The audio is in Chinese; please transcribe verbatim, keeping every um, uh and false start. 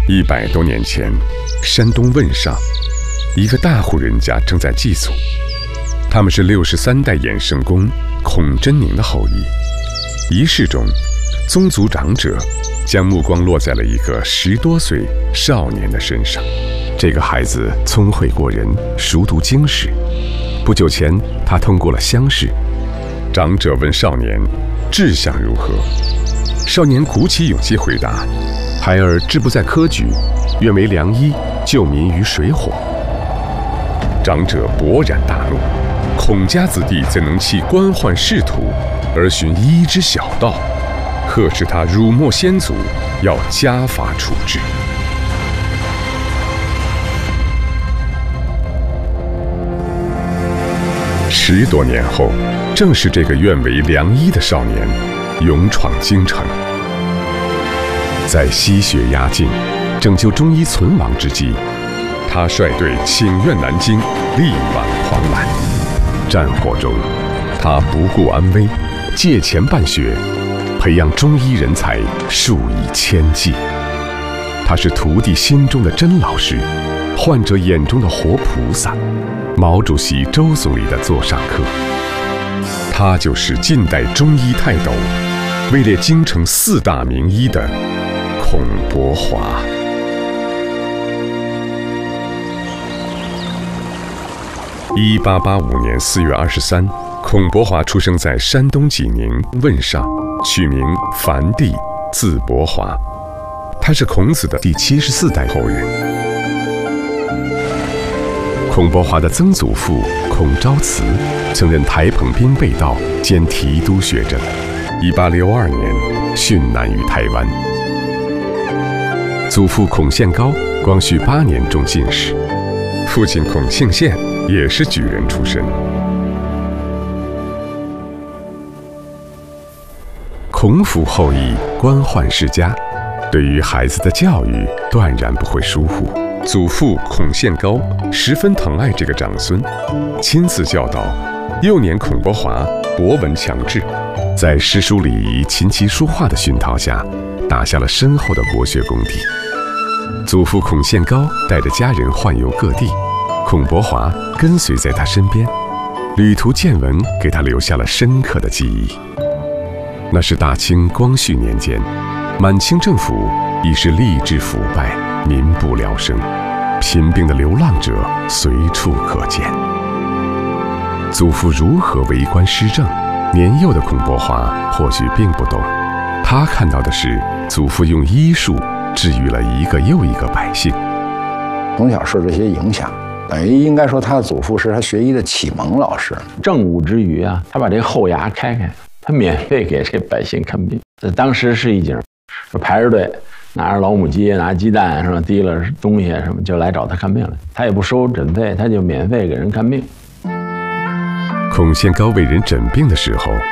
一百多年前，山东汶上，一个大户人家正在祭祖。他们是六十三代衍圣公孔真宁的后裔。仪式中，宗族长者将目光落在了一个十多岁少年的身上。这个孩子聪慧过人，熟读经史。不久前，他通过了乡试。长者问少年志向如何，少年鼓起勇气回答：孩儿志不在科举，愿为良医，救民于水火。长者勃然大怒，孔家子弟怎能弃官宦仕途而寻医之小道？呵斥他辱没先祖，要家法处置。十多年后，正是这个愿为良医的少年勇闯京城。在西血压境、拯救中医存亡之际，他率队请愿南京，力挽狂澜。战火中，他不顾安危，借钱办学，培养中医人才数以千计。他是徒弟心中的真老师，患者眼中的活菩萨，毛主席、周总理的座上客。他就是近代中医泰斗，位列京城四大名医的孔伯华。一八八五年四月二十三，孔伯华出生在山东济宁汶上，取名樊帝，字伯华。他是孔子的第七十四代后人。孔伯华的曾祖父孔昭慈曾任台澎兵备道兼提督学政，一八六二年殉难于台湾。祖父孔宪高光绪八年中进士，父亲孔庆宪也是举人出身。孔府后裔，官宦世家，对于孩子的教育断然不会疏忽。祖父孔宪高十分疼爱这个长孙，亲自教导。幼年孔伯华博闻强志，在诗书礼仪、琴棋书画的熏陶下，打下了深厚的国学功底。祖父孔宪高带着家人宦游各地，孔伯华跟随在他身边，旅途见闻给他留下了深刻的记忆。那是大清光绪年间，满清政府已是吏治腐败，民不聊生，贫病的流浪者随处可见。祖父如何为官施政，年幼的孔伯华或许并不懂，他看到的是祖父用医术治愈了一个又一个百姓。 从小受这些影响，等于应该说他的祖父是他学医的启蒙老师。 政务之余啊，他把这个后牙开开，他免费给这百姓看病。当时是一景，排着队，拿着老母鸡，拿鸡蛋是吧，提了东西什么就来找他看病了。他也不收诊费，他就免费给人看病。 孔宪高为人诊病的时候，